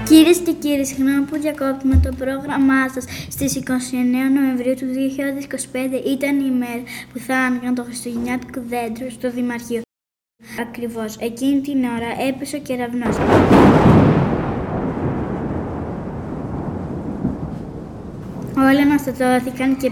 Κυρίες και κύριοι, συγγνώμη που διακόπτουμε το πρόγραμμά σας. Στις 29 Νοεμβρίου του 2025 ήταν η ημέρα που θα άνοιγαν το χριστουγεννιάτικο δέντρο στο Δημαρχείο. Ακριβώς εκείνη την ώρα έπεσε ο κεραυνός. Όλοι αναστατώθηκαν και